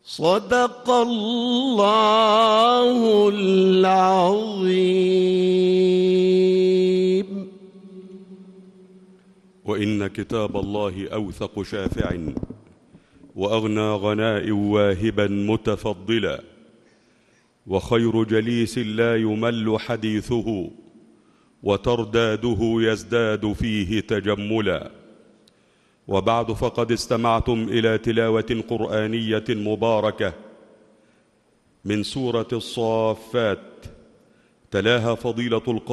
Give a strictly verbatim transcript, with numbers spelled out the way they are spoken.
صدق الله العظيم. وإن كتاب الله أوثق شافع وأغنى غناء واهبا متفضلا، وخير جليس لا يمل حديثه وترداده يزداد فيه تجملا. وبعد، فقد استمعتم إلى تلاوة قرآنية مباركة من سورة الصافات، تلاها فضيلة القارئ